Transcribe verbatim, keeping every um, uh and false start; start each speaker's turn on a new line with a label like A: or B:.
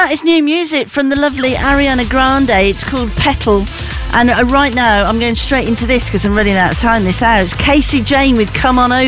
A: that is new music from the lovely Ariana Grande. It's called Petal. And uh, right now, I'm going straight into this because I'm running out of time this hour. It's Casey Jane with Come On Over.